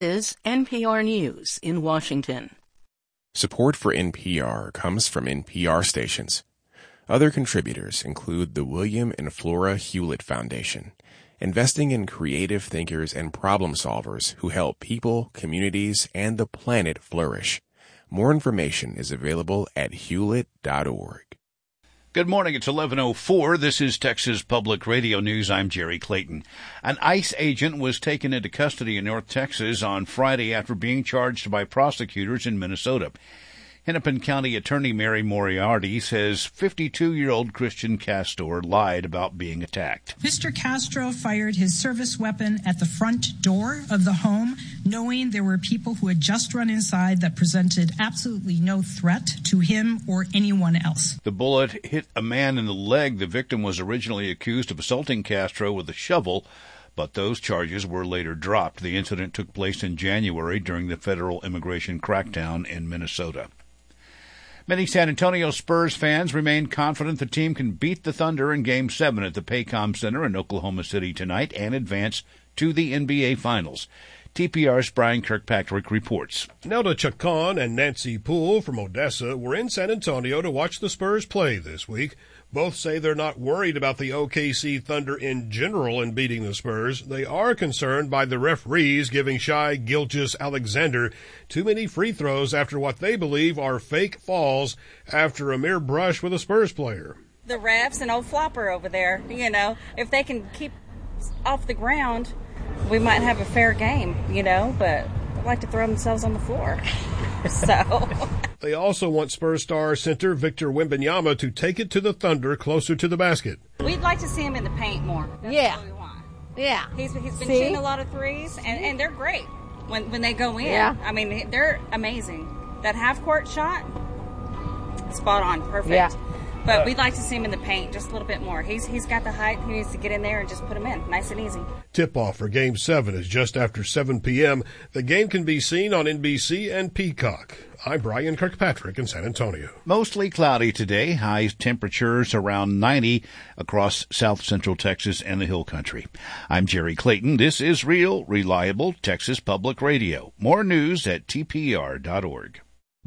Is NPR News in Washington. Support for NPR comes from NPR stations. Other contributors include the William and Flora Hewlett Foundation, investing in creative thinkers and problem solvers who help people, communities, and the planet flourish. More information is available at hewlett.org. Good morning. It's 11:04. This is Texas Public Radio News. I'm Jerry Clayton. An ICE agent was taken into custody in North Texas on Friday after being charged by prosecutors in Minnesota. Hennepin County Attorney Mary Moriarty says 52-year-old Christian Castor lied about being attacked. Mr. Castro fired his service weapon at the front door of the home, knowing there were people who had just run inside that presented absolutely no threat to him or anyone else. The bullet hit a man in the leg. The victim was originally accused of assaulting Castro with a shovel, but those charges were later dropped. The incident took place in January during the federal immigration crackdown in Minnesota. Many San Antonio Spurs fans remain confident the team can beat the Thunder in Game 7 at the Paycom Center in Oklahoma City tonight and advance to the NBA Finals. TPR's Brian Kirkpatrick reports. Nelda Chacon and Nancy Poole from Odessa were in San Antonio to watch the Spurs play this week. Both say they're not worried about the OKC Thunder in general in beating the Spurs. They are concerned by the referees giving Shai Gilgeous-Alexander too many free throws after what they believe are fake falls after a mere brush with a Spurs player. The refs and old Flopper over there, if they can keep off the ground, we might have a fair game, but they like to throw themselves on the floor. So... They also want Spurs star center Victor Wembanyama to take it to the Thunder closer to the basket. We'd like to see him in the paint more. That's what we want. Yeah. He's been shooting a lot of threes, and they're great when they go in. Yeah. I mean, they're amazing. That half-court shot, spot on, perfect. Yeah. But we'd like to see him in the paint just a little bit more. He's got the height. He needs to get in there and just put him in, nice and easy. Tip-off for Game 7 is just after 7 p.m. The game can be seen on NBC and Peacock. I'm Brian Kirkpatrick in San Antonio. Mostly cloudy today. High temperatures around 90 across south central Texas and the Hill Country. I'm Jerry Clayton. This is Real, Reliable Texas Public Radio. More news at tpr.org.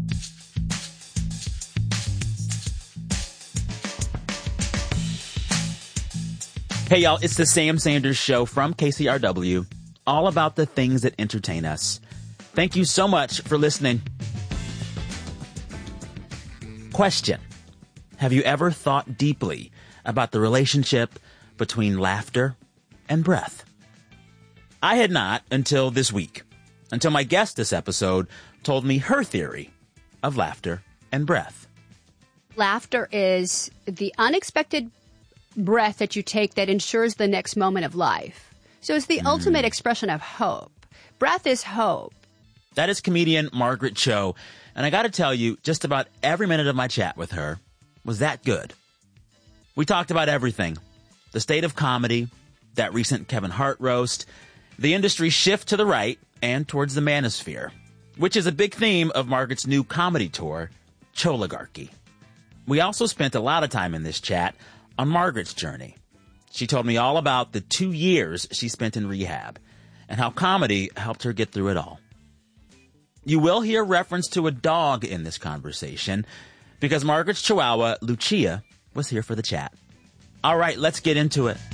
Hey, y'all, it's the Sam Sanders Show from KCRW, all about the things that entertain us. Thank you so much for listening. Question: have you ever thought deeply about the relationship between laughter and breath? I had not until this week, until my guest this episode told me her theory of laughter and breath. Laughter is the unexpected breath that you take that ensures the next moment of life. So it's the ultimate expression of hope. Breath is hope. That is comedian Margaret Cho. And I got to tell you, just about every minute of my chat with her was that good. We talked about everything. The state of comedy, that recent Kevin Hart roast, the industry shift to the right and towards the manosphere, which is a big theme of Margaret's new comedy tour, Choligarchy. We also spent a lot of time in this chat on Margaret's journey. She told me all about the 2 years she spent in rehab and how comedy helped her get through it all. You will hear reference to a dog in this conversation because Margaret's Chihuahua, Lucia, was here for the chat. All right, let's get into it.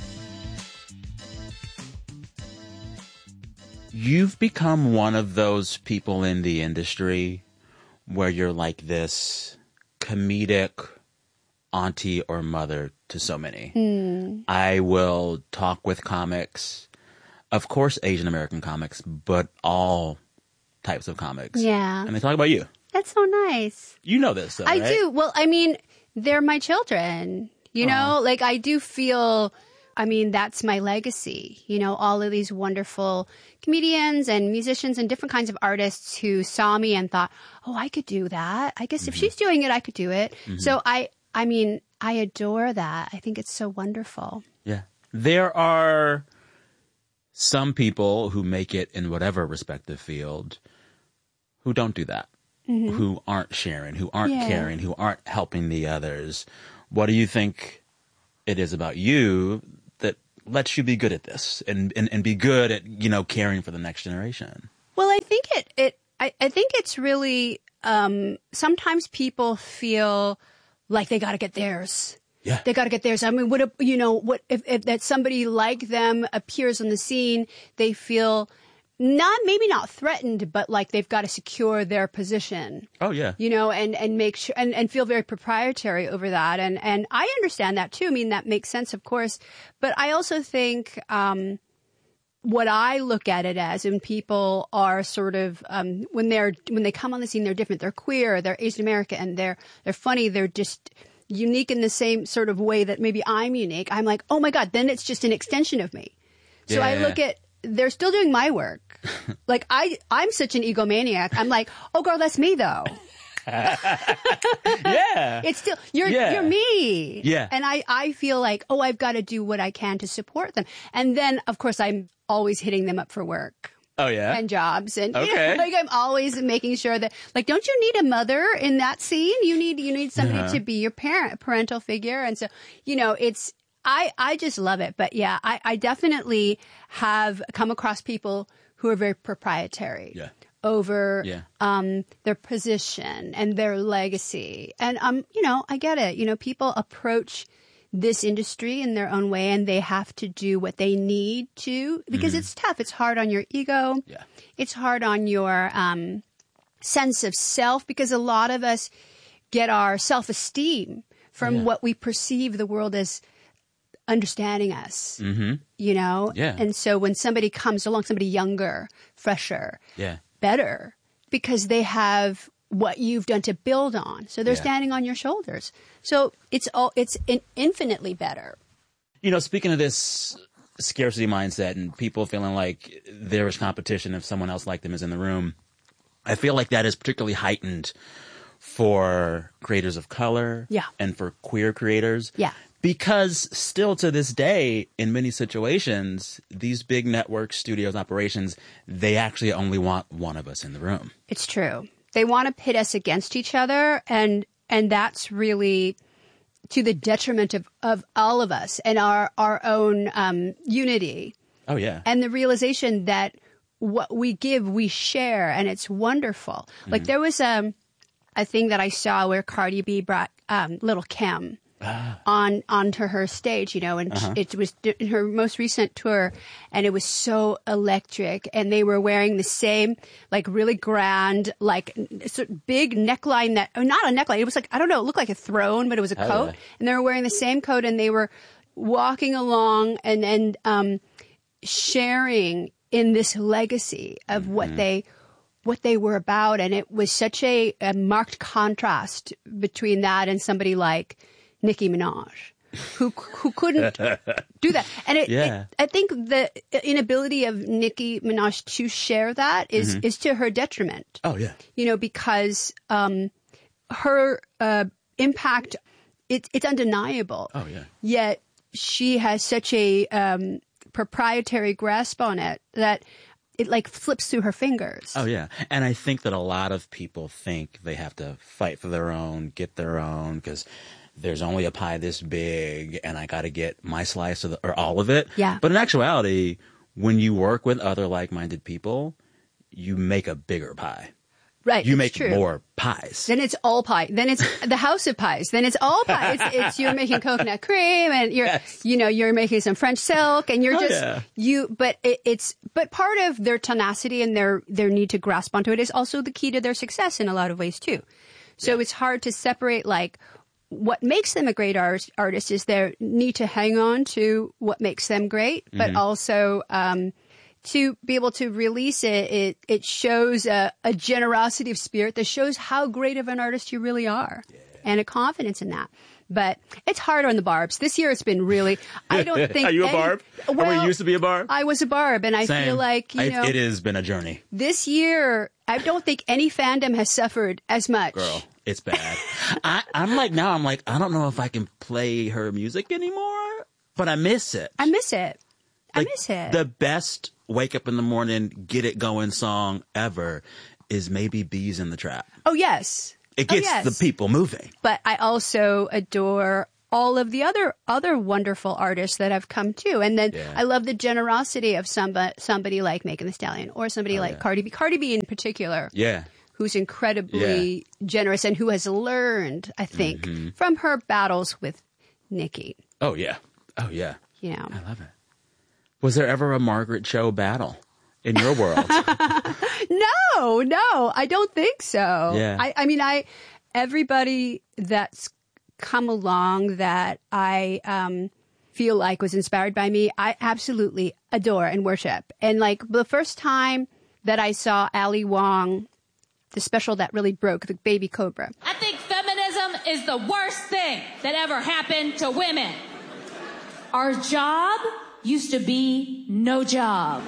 You've become one of those people in the industry where you're like this comedic auntie or mother to so many. I will talk with comics, of course Asian American comics, but all types of comics. Yeah. And they talk about you. That's so nice. You know this, though, I right? do. Well, I mean, they're my children. Like I do feel, that's my legacy. All of these wonderful comedians and musicians and different kinds of artists who saw me and thought, oh, I could do that. I guess if she's doing it, I could do it. So I adore that. I think it's so wonderful. Yeah. There are some people who make it in whatever respective field who don't do that, who aren't sharing, who aren't caring, who aren't helping the others. What do you think it is about you that lets you be good at this and be good at, caring for the next generation? Well, I think I think it's really, sometimes people feel like they got to get theirs. Yeah. They got to get theirs. I mean, what if that somebody like them appears on the scene, they feel maybe not threatened, but like they've got to secure their position. Oh, yeah. And make sure and feel very proprietary over that. And I understand that too. I mean, that makes sense, of course. But I also think, what I look at it as, and people are sort of, when they come on the scene, they're different. They're queer, they're Asian American, they're funny, they're just unique in the same sort of way that maybe I'm unique. I'm like, oh my God, then it's just an extension of me. So Yeah. I look at, they're still doing my work. Like I'm such an egomaniac. I'm like, oh girl, that's me though. Yeah. It's still, you're me. Yeah. And I feel like, oh, I've got to do what I can to support them. And then of course I'm always hitting them up for work. Oh, yeah? And jobs. And Okay. like I'm always making sure that, like, don't you need a mother in that scene? You need somebody to be your parental figure. And so, it's, I just love it. But yeah, I definitely have come across people who are very proprietary. Yeah. Over Yeah. their position and their legacy. And I get it. People approach this industry in their own way, and they have to do what they need to, because it's tough. It's hard on your ego. Yeah. It's hard on your sense of self, because a lot of us get our self-esteem from what we perceive the world as understanding us. Mm-hmm. Yeah. And so when somebody comes along, somebody younger, fresher, Yeah. better, because they have what you've done to build on. So they're Yeah. standing on your shoulders. So it's infinitely better. Speaking of this scarcity mindset and people feeling like there is competition if someone else like them is in the room, I feel like that is particularly heightened for creators of color. Yeah. And for queer creators. Yeah. Because still to this day, in many situations, these big network studios operations, they actually only want one of us in the room. It's true. They want to pit us against each other, and that's really to the detriment of all of us and our own unity. Oh, yeah. And the realization that what we give, we share, and it's wonderful. Mm-hmm. Like there was a thing that I saw where Cardi B brought Little Kim onto her stage, and it was in her most recent tour, and it was so electric, and they were wearing the same, like really grand, like sort of big neckline not a neckline, it was like, I don't know, it looked like a throne, but it was a coat, yeah. and they were wearing the same coat, and they were walking along and sharing in this legacy of what they were about, and it was such a marked contrast between that and somebody like Nicki Minaj, who couldn't do that. And I think the inability of Nicki Minaj to share that is to her detriment. Oh, yeah. Because her impact, it's undeniable. Oh, yeah. Yet she has such a proprietary grasp on it that it like flips through her fingers. Oh, yeah. And I think that a lot of people think they have to fight for their own, get their own, because there's only a pie this big and I got to get my slice of or all of it. Yeah. But in actuality, when you work with other like-minded people, you make a bigger pie. Right. You make true. more pies. Then it's all pie. Then it's the house of pies. Then it's all pie. It's you're making coconut cream and you're making some French silk and you're but part of their tenacity and their need to grasp onto it is also the key to their success in a lot of ways too. So it's hard to separate like what makes them a great artist is their need to hang on to what makes them great, but also to be able to release it shows a generosity of spirit that shows how great of an artist you really are, and a confidence in that. But it's hard on the Barbs. This year it's been really, I don't think. Are you a Barb? Well, or were you used to be a Barb? I was a Barb, and I Same. feel like, it has been a journey. This year, I don't think any fandom has suffered as much. Girl, it's bad. I'm like, I don't know if I can play her music anymore, but I miss it. I miss it. Like, I miss it. The best wake up in the morning, get it going song ever is maybe Bees in the Trap. Oh, yes. It gets the people moving. But I also adore all of the other wonderful artists that have come too. And then I love the generosity of somebody like Megan Thee Stallion or somebody like Cardi B. Cardi B in particular. Yeah. Who's incredibly generous and who has learned, I think, from her battles with Nicki. Oh, yeah. Oh, yeah. You know. I love it. Was there ever a Margaret Cho battle in your world? No, I don't think so. Yeah. I mean, everybody that's come along that I feel like was inspired by me, I absolutely adore and worship. And like the first time that I saw Ali Wong, the special that really broke, the Baby Cobra. I think feminism is the worst thing that ever happened to women. Our job used to be no job.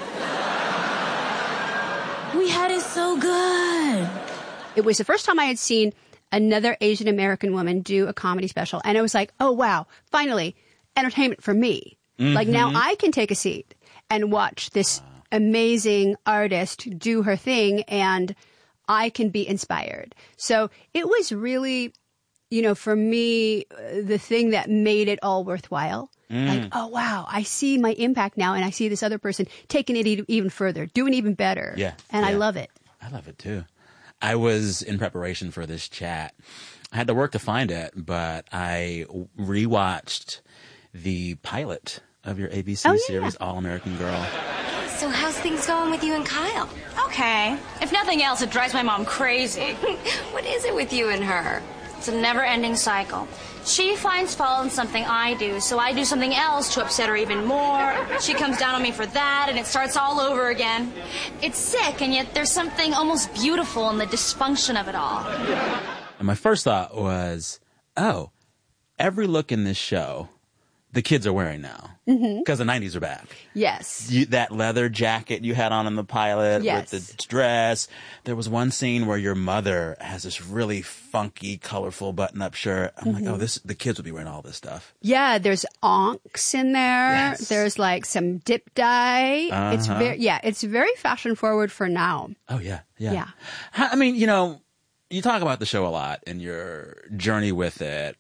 We had it so good. It was the first time I had seen another Asian American woman do a comedy special. And I was like, oh, wow, finally, entertainment for me. Like now I can take a seat and watch this amazing artist do her thing and I can be inspired. So it was really, for me, the thing that made it all worthwhile. Like, oh, wow, I see my impact now and I see this other person taking it even further, doing even better. Yeah. And I love it. I love it too. I was in preparation for this chat. I had to work to find it, but I rewatched the pilot of your ABC series, All American Girl. So how's things going with you and Kyle? Okay. If nothing else, it drives my mom crazy. What is it with you and her? It's a never-ending cycle. She finds fault in something I do, so I do something else to upset her even more. She comes down on me for that, and it starts all over again. It's sick, and yet there's something almost beautiful in the dysfunction of it all. And my first thought was, oh, every look in this show, the kids are wearing now. Because the 90s are back. Yes. That leather jacket you had on in the pilot with the dress. There was one scene where your mother has this really funky, colorful button-up shirt. I'm like, oh, the kids will be wearing all this stuff. Yeah, there's onks in there. Yes. There's like some dip dye. It's very fashion forward for now. Oh, yeah. I mean, you talk about the show a lot and your journey with it.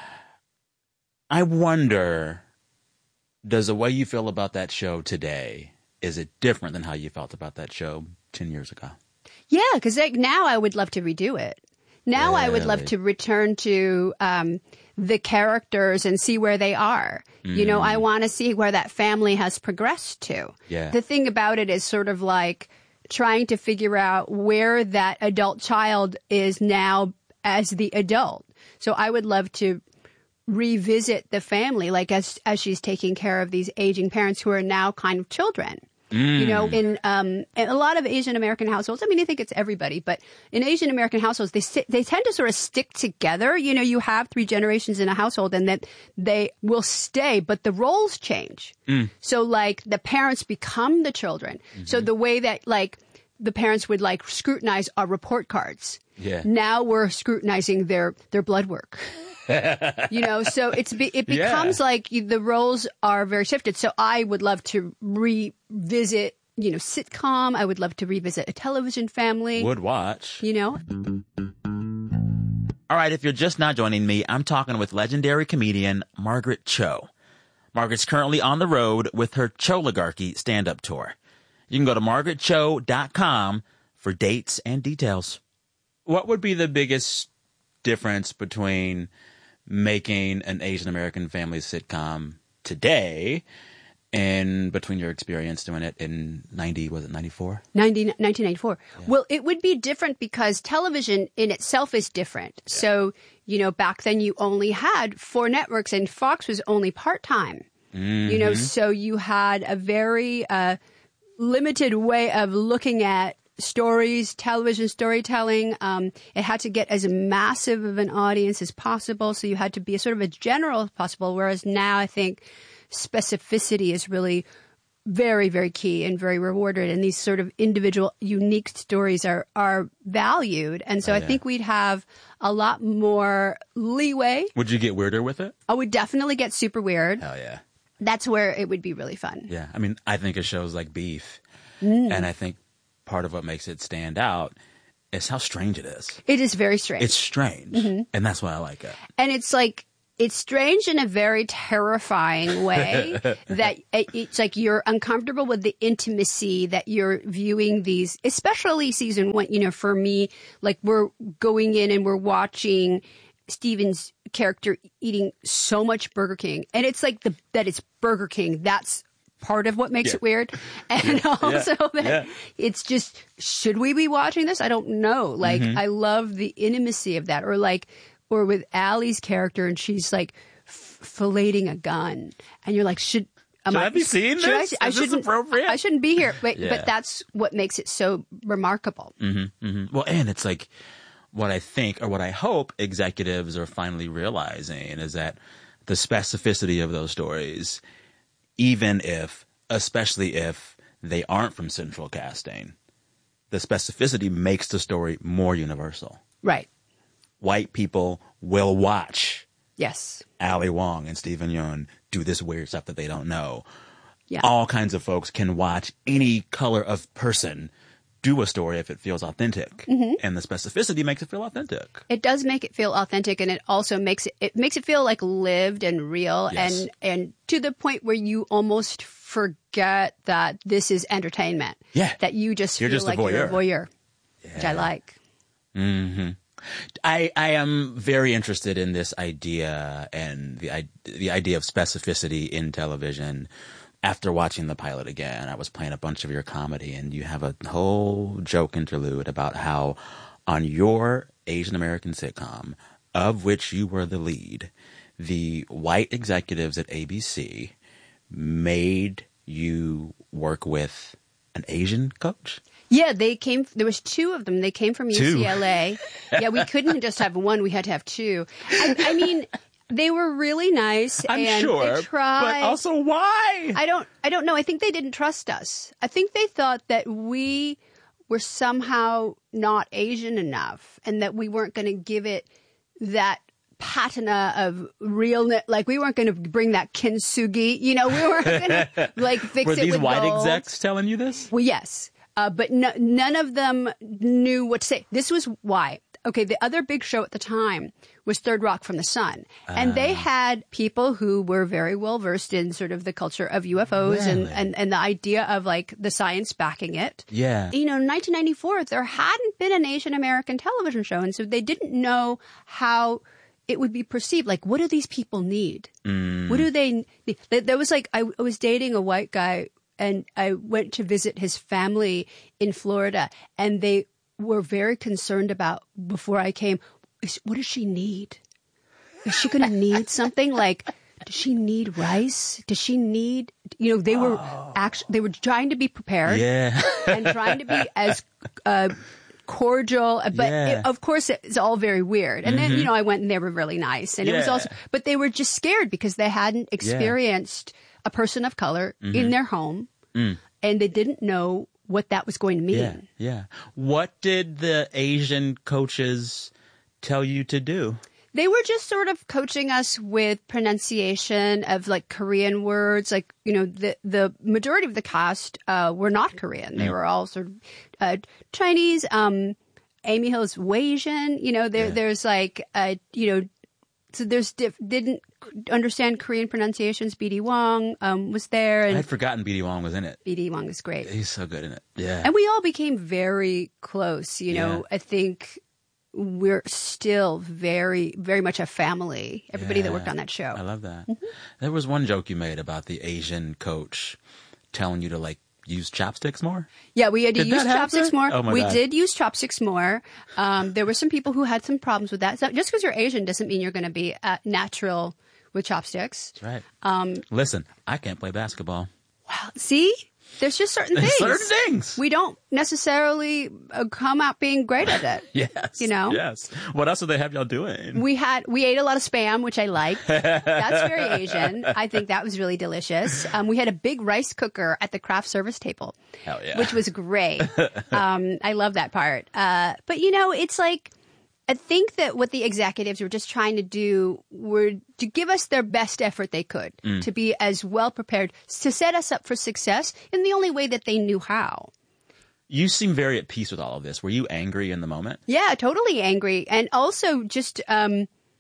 I wonder, does the way you feel about that show today, is it different than how you felt about that show 10 years ago? Yeah, because now I would love to redo it. Now I would love to return to the characters and see where they are. I want to see where that family has progressed to. Yeah. The thing about it is sort of like trying to figure out where that adult child is now as the adult. So I would love to revisit the family, like as she's taking care of these aging parents who are now kind of children. In a lot of Asian American households, I mean, I think it's everybody, but in Asian American households, they tend to sort of stick together. You have 3 generations in a household and that they will stay, but the roles change. So like the parents become the children. So the way that like the parents would like scrutinize our report cards. Yeah. Now we're scrutinizing their blood work. So it becomes like the roles are very shifted. So I would love to revisit, sitcom. I would love to revisit a television family. Would watch. All right, if you're just now joining me, I'm talking with legendary comedian Margaret Cho. Margaret's currently on the road with her Choligarchy stand-up tour. You can go to margaretcho.com for dates and details. What would be the biggest difference between making an Asian American family sitcom today and between your experience doing it in 1994? 1994. Yeah. Well, it would be different because television in itself is different. Yeah. So, back then you only had 4 networks and Fox was only part-time. So you had a very limited way of looking at stories, television storytelling. It had to get as massive of an audience as possible. So you had to be sort of as general as possible. Whereas now I think specificity is really very, very key and very rewarded. And these sort of individual, unique stories are valued. And so I think we'd have a lot more leeway. Would you get weirder with it? I would definitely get super weird. Hell yeah. That's where it would be really fun. Yeah. I mean, I think of shows like Beef. And I think part of what makes it stand out is how strange it is. It is very strange. It's strange. And that's why I like it. And it's like, It's strange in a very terrifying way that it's like you're uncomfortable with the intimacy that you're viewing these, especially season 1. You know, for me, like we're going in and we're watching Steven's character eating so much Burger King, and it's like that it's Burger King. That's part of what makes it weird, and also that it's just, should we be watching this? I don't know. Like I love the intimacy of that, or with Allie's character, and she's like filleting a gun, and you're like, should I be seeing this? Is this appropriate? I shouldn't be here, but that's what makes it so remarkable. Well, and it's like what I think, or what I hope executives are finally realizing, is that the specificity of those stories, even if, especially if they aren't from central casting, the specificity makes the story more universal. Right. White people will watch Ali Wong and Steven Yeun do this weird stuff that they don't know. Yeah. All kinds of folks can watch any color of person do a story if it feels authentic. And the specificity makes it feel authentic. It does make it feel authentic, and it also makes it feel like lived and real, and to the point where you almost forget that this is entertainment. Yeah. That you just feel like you're a voyeur, which I like. I am very interested in this idea and the idea of specificity in television. After watching the pilot again, I was playing a bunch of your comedy, and you have a whole joke interlude about how on your Asian American sitcom, of which you were the lead, the white executives at ABC made you work with an Asian coach? Yeah, there was 2 of them. They came from UCLA. Yeah, we couldn't just have one. We had to have 2. I mean, they were really nice. I'm and sure. They tried. But also, why? I don't know. I think they didn't trust us. I think they thought that we were somehow not Asian enough, and that we weren't going to give it that patina of realness. Like, we weren't going to bring that kintsugi. You know, we weren't going to fix were it with gold. Were these white execs telling you this? Well, yes. But none of them knew what to say. This was why. Okay, the other big show at the time was Third Rock from the Sun. And they had people who were very well versed in sort of the culture of UFOs and the idea of like the science backing it. Yeah. You know, in 1994, there hadn't been an Asian American television show. And so they didn't know how it would be perceived. Like, what do these people need? What do they need? There was like, I was dating a white guy, and I went to visit his family in Florida, and they were very concerned about, before I came, what does she need? Is she going to need something? Like, does she need rice? Does she need, you know, they were they were trying to be prepared and trying to be as cordial, but of course it's all very weird. And then, you know, I went and they were really nice, and it was also, but they were just scared because they hadn't experienced a person of color in their home, and they didn't know what that was going to mean. Yeah. What did the Asian coaches tell you to do? They were just sort of coaching us with pronunciation of like Korean words. Like, you know, the majority of the cast were not Korean. They were all sort of Chinese. Amy Hill is Asian. You know, there's like, you know, so there's didn't understand Korean pronunciations. B.D. Wong was there. And I had forgotten B.D. Wong was in it. B.D. Wong is great. He's so good in it. Yeah. And we all became very close. You know, I think we're still very, very much a family. Everybody that worked on that show. I love that. There was one joke you made about the Asian coach telling you to like use chopsticks more? Yeah, we had to use chopsticks more. Oh we did use chopsticks more. There were some people who had some problems with that. So just because you're Asian doesn't mean you're going to be natural with chopsticks. That's right. Listen, I can't play basketball. Wow. See? There's just certain things. Certain things. We don't necessarily come out being great at it. Yes. You know? Yes. What else do they have y'all doing? We ate a lot of Spam, which I liked. That's very Asian. I think that was really delicious. We had a big rice cooker at the craft service table. Hell yeah. Which was great. I love that part. But, you know, it's like, I think that what the executives were just trying to do were to give us their best effort they could, to be as well prepared, to set us up for success in the only way that they knew how. You seem very at peace with all of this. Were you angry in the moment? Yeah, totally angry. And also just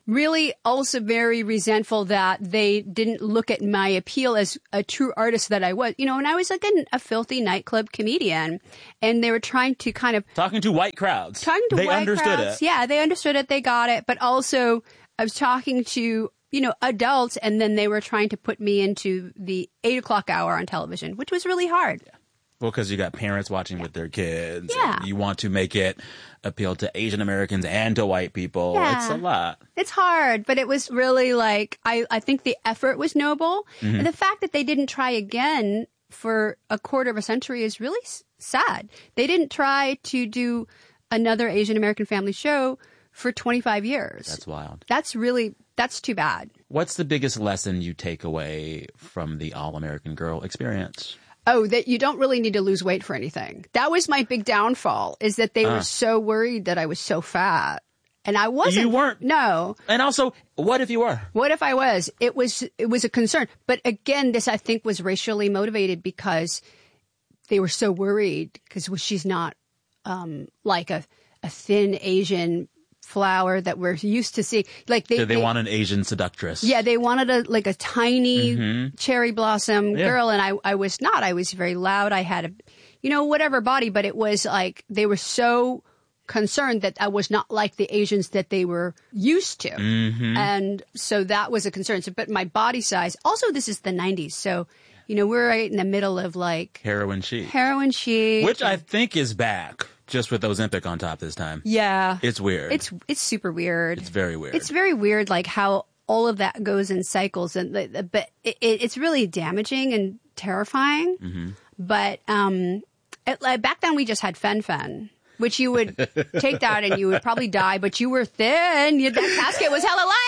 really also very resentful that they didn't look at my appeal as a true artist that I was. You know, and I was like a filthy nightclub comedian, and they were trying to kind of... Talking to white crowds. They understood it. Yeah, they understood it. They got it. But also, I was talking to, you know, adults, and then they were trying to put me into the 8 o'clock hour on television, which was really hard. Yeah. Well, because you got parents watching with their kids. Yeah. You want to make it appeal to Asian Americans and to white people. Yeah. It's a lot. It's hard, but it was really like, I think the effort was noble. Mm-hmm. And the fact that they didn't try again for a quarter of a century is really sad. They didn't try to do another Asian American family show for 25 years. That's wild. That's too bad. What's the biggest lesson you take away from the All-American Girl experience? Oh, that you don't really need to lose weight for anything. That was my big downfall, is that they were so worried that I was so fat. And I wasn't. You weren't. No. And also, what if you were? What if I was? It was a concern. But again, this I think was racially motivated because they were so worried because she's not like a thin Asian flower that we're used to see. Like they want an Asian seductress. Yeah, they wanted a tiny cherry blossom girl, and I was not. I was very loud. I had whatever body, but it was like they were so concerned that I was not like the Asians that they were used to. Mm-hmm. And so that was a concern. So, but my body size, also this is the 90s. So, we're right in the middle of like heroin chic. Which I think is back. Just with Ozempic on top this time. Yeah. It's weird. It's super weird. It's very weird. It's very weird, like how all of that goes in cycles, but it's really damaging and terrifying. Mm-hmm. But back then we just had Fen-Phen, which you would take that and you would probably die, but you were thin. That casket was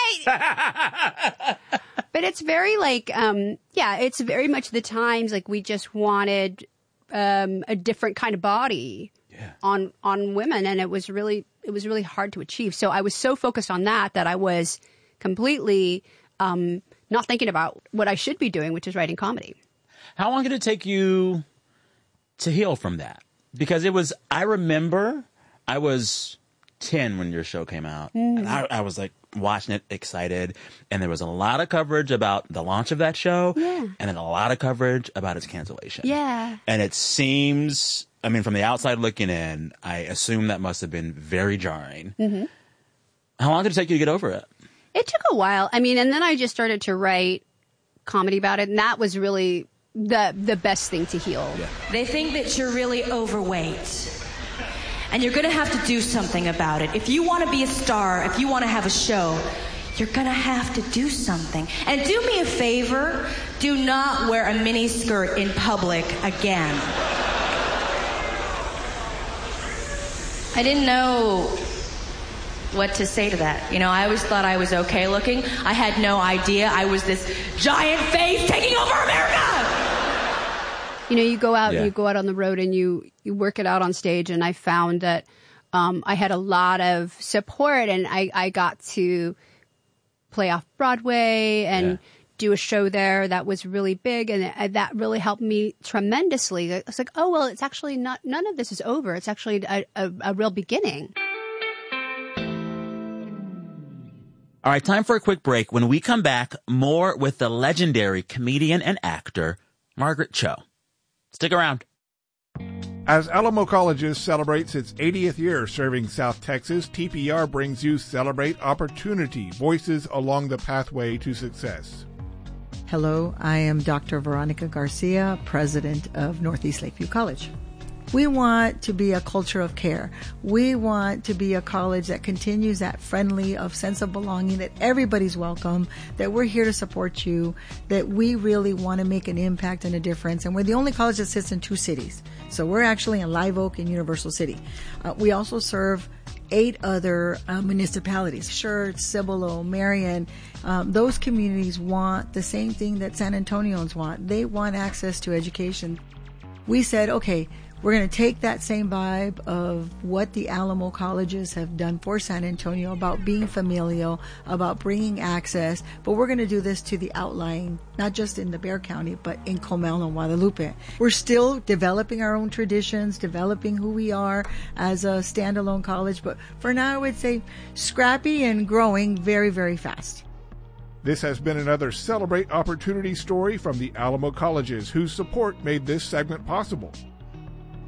hella light. But it's very like, it's very much the times like we just wanted a different kind of body. Yeah. On women, and it was really hard to achieve. So I was so focused on that I was completely not thinking about what I should be doing, which is writing comedy. How long did it take you to heal from that? Because I remember I was 10 when your show came out, and I was like watching it excited, and there was a lot of coverage about the launch of that show, and then a lot of coverage about its cancellation. Yeah. And it seems, I mean, from the outside looking in, I assume that must have been very jarring. Mm-hmm. How long did it take you to get over it? It took a while. I mean, and then I just started to write comedy about it, and that was really the best thing to heal. Yeah. They think that you're really overweight. And you're going to have to do something about it. If you want to be a star, if you want to have a show, you're going to have to do something. And do me a favor, do not wear a mini skirt in public again. I didn't know what to say to that. I always thought I was okay looking. I had no idea I was this giant face taking over America. You go out and you go out on the road and you work it out on stage. And I found that I had a lot of support, and I got to play off Broadway and do a show there that was really big. And that really helped me tremendously. It's like, oh, well, it's actually none of this is over. It's actually a real beginning. All right, time for a quick break. When we come back, more with the legendary comedian and actor, Margaret Cho. Stick around. As Alamo Colleges celebrates its 80th year serving South Texas, TPR brings you Celebrate Opportunity, Voices Along the Pathway to Success. Hello, I am Dr. Veronica Garcia, president of Northeast Lakeview College. We want to be a culture of care. We want to be a college that continues that friendly of sense of belonging, that everybody's welcome, that we're here to support you, that we really want to make an impact and a difference. And we're the only college that sits in 2 cities. So we're actually in Live Oak and Universal City. We also serve 8 other municipalities, Schertz, Cibolo, Marion. Those communities want the same thing that San Antonians want. They want access to education. We said, okay, We're going to take that same vibe of what the Alamo colleges have done for San Antonio about being familial, about bringing access, but we're going to do this to the outlying, not just in the Bexar County, but in Comal and Guadalupe. We're still developing our own traditions, developing who we are as a standalone college, but for now I would say scrappy and growing very, very fast. This has been another Celebrate Opportunity story from the Alamo Colleges, whose support made this segment possible.